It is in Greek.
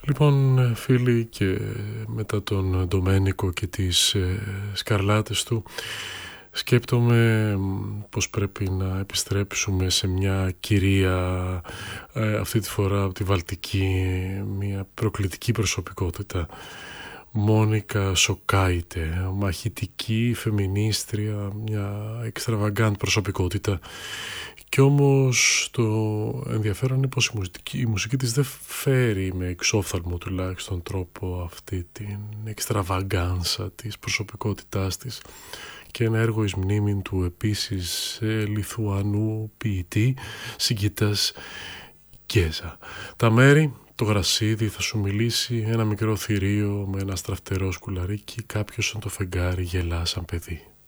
Λοιπόν, φίλοι, και μετά τον Ντομένικο και τις σκαρλάτες του, σκέπτομαι πως πρέπει να επιστρέψουμε σε μια κυρία, αυτή τη φορά από τη Βαλτική, μια προκλητική προσωπικότητα. Μόνικα Σοκάιτε, μαχητική, φεμινίστρια, μια εξτραβαγκάντ προσωπικότητα. Κι όμως το ενδιαφέρον είναι πως η μουσική της δεν φέρει με εξόφθαλμο τουλάχιστον τρόπο αυτή την εξτραβαγκάνσα της προσωπικότητάς της. Και ένα έργο εις μνήμην του επίσης Λιθουανού ποιητή, συγκητάς Γκέζα. Τα μέρη, το γρασίδι, θα σου μιλήσει ένα μικρό θηρίο με ένα στραφτερό σκουλαρίκι, κάποιος σαν το φεγγάρι γελά σαν παιδί.